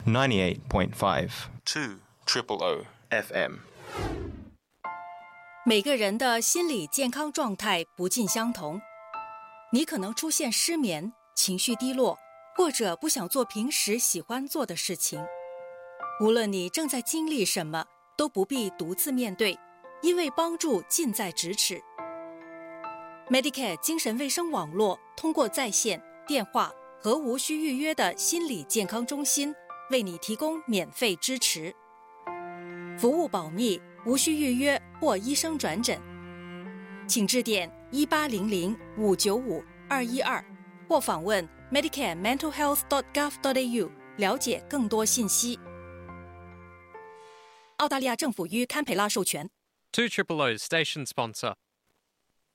98.5 2 FM。 每个人的心理健康状态不尽相同，你可能出现失眠、情绪低落，或者不想做平时喜欢做的事情。无论你正在经历什么，都不必独自面对，因为帮助近在咫尺。Medicare 精神卫生网络通过在线、电话和无需预约的心理健康中心，为你提供免费支持。服务保密，无需预约或医生转诊，请致电1800-595-212或访问 medicarementalhealth.gov.au 了解更多信息。澳大利亚政府于堪培拉授权。 2 Station Sponsor